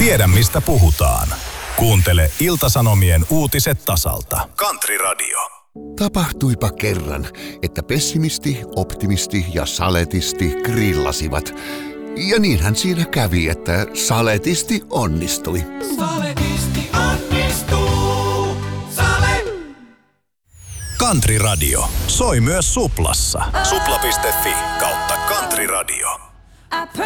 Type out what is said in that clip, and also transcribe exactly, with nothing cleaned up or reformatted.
Tiedä mistä puhutaan. Kuuntele Ilta-Sanomien uutiset tasalta. Country Radio. Tapahtuipa kerran, että pessimisti, optimisti ja saletisti grillasivat. Ja niinhän siinä kävi, että saletisti onnistui. Saletisti onnistuu. Sale! Country Radio soi myös Suplassa. Supla piste fi kautta Country Radio.